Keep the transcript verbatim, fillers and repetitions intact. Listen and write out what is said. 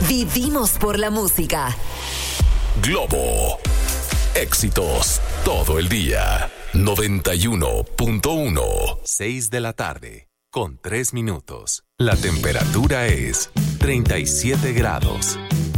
Vivimos por la música. Globo. Éxitos todo el día. noventa y uno punto uno. seis de la tarde, con tres minutos. La temperatura es treinta y siete grados.